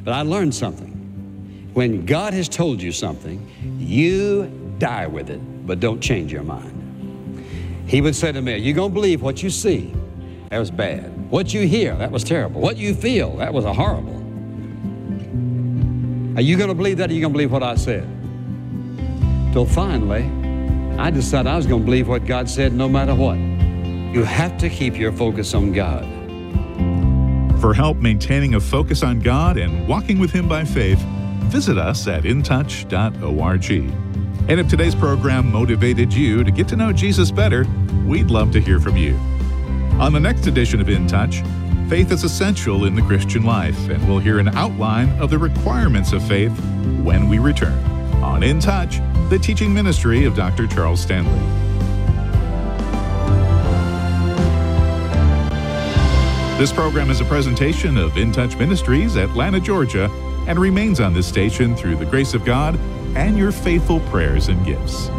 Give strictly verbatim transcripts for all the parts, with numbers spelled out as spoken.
But I learned something. When God has told you something, you die with it, but don't change your mind. He would say to me, you're going to believe what you see. That was bad. What you hear, that was terrible. What you feel, that was a horrible. Are you going to believe that, or are you going to believe what I said? Till finally, I decided I was going to believe what God said no matter what. You have to keep your focus on God. For help maintaining a focus on God and walking with Him by faith, visit us at in touch dot org. And if today's program motivated you to get to know Jesus better, we'd love to hear from you. On the next edition of In Touch, faith is essential in the Christian life, and we'll hear an outline of the requirements of faith when we return on In Touch, the teaching ministry of Doctor Charles Stanley. This program is a presentation of In Touch Ministries, Atlanta, Georgia, and remains on this station through the grace of God and your faithful prayers and gifts.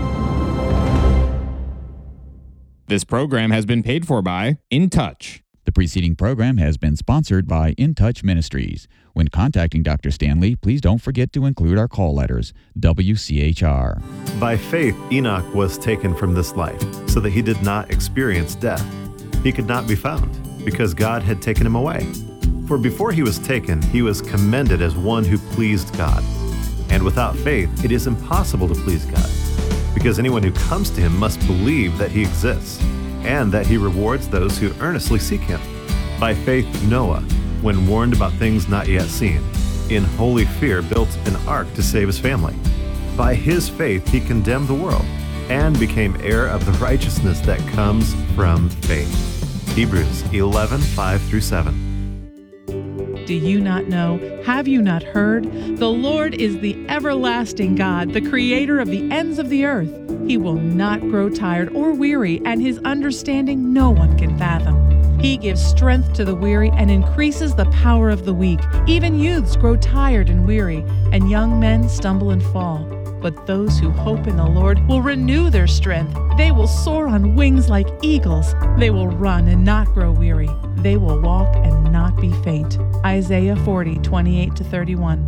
This program has been paid for by In Touch. The preceding program has been sponsored by In Touch Ministries. When contacting Doctor Stanley, please don't forget to include our call letters, W C H R. By faith, Enoch was taken from this life, so that he did not experience death. He could not be found, because God had taken him away. For before he was taken, he was commended as one who pleased God. And without faith, it is impossible to please God, because anyone who comes to him must believe that he exists, and that he rewards those who earnestly seek him. By faith, Noah, when warned about things not yet seen, in holy fear built an ark to save his family. By his faith, he condemned the world, and became heir of the righteousness that comes from faith. Hebrews eleven, five through seven. Do you not know? Have you not heard? The Lord is the everlasting God, the creator of the ends of the earth. He will not grow tired or weary, and his understanding no one can fathom. He gives strength to the weary and increases the power of the weak. Even youths grow tired and weary, and young men stumble and fall. But those who hope in the Lord will renew their strength. They will soar on wings like eagles. They will run and not grow weary. They will walk and not be faint. Isaiah forty, twenty-eight to thirty-one.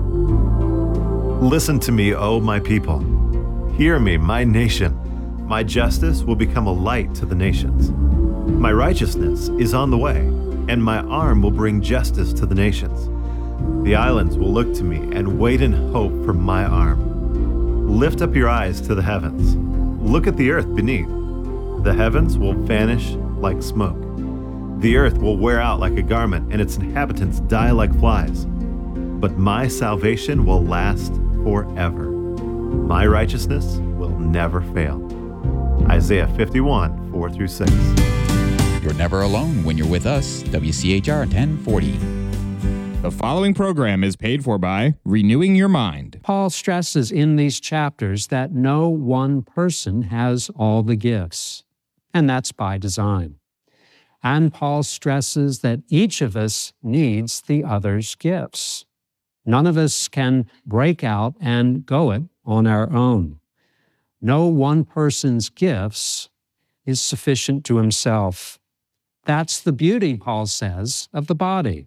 Listen to me, O my people. Hear me, my nation. My justice will become a light to the nations. My righteousness is on the way, and my arm will bring justice to the nations. The islands will look to me and wait in hope for my arm. Lift up your eyes to the heavens. Look at the earth beneath. The heavens will vanish like smoke. The earth will wear out like a garment, and its inhabitants die like flies. But my salvation will last forever. My righteousness will never fail. Isaiah fifty-one, four through six. You're never alone when you're with us, W C H R ten forty. The following program is paid for by Renewing Your Mind. Paul stresses in these chapters that no one person has all the gifts, and that's by design. And Paul stresses that each of us needs the other's gifts. None of us can break out and go it on our own. No one person's gifts is sufficient to himself. That's the beauty, Paul says, of the body.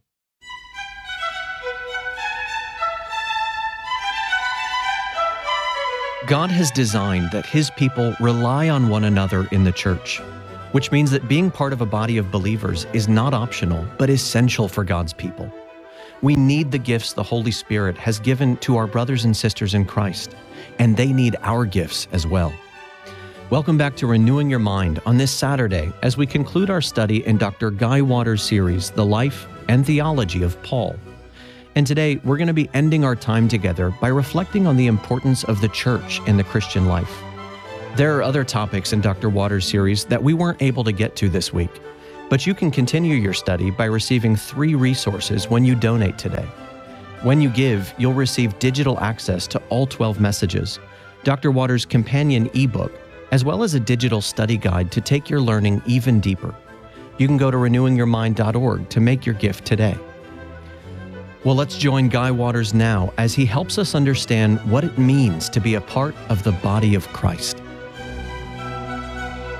God has designed that His people rely on one another in the church, which means that being part of a body of believers is not optional, but essential for God's people. We need the gifts the Holy Spirit has given to our brothers and sisters in Christ, and they need our gifts as well. Welcome back to Renewing Your Mind on this Saturday as we conclude our study in Doctor Guy Waters' series, The Life and Theology of Paul. And today, we're going to be ending our time together by reflecting on the importance of the church in the Christian life. There are other topics in Doctor Waters' series that we weren't able to get to this week, but you can continue your study by receiving three resources when you donate today. When you give, you'll receive digital access to all twelve messages, Doctor Waters' companion ebook, as well as a digital study guide to take your learning even deeper. You can go to renewing your mind dot org to make your gift today. Well, let's join Guy Waters now as he helps us understand what it means to be a part of the body of Christ.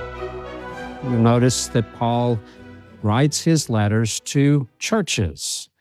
You'll notice that Paul writes his letters to churches.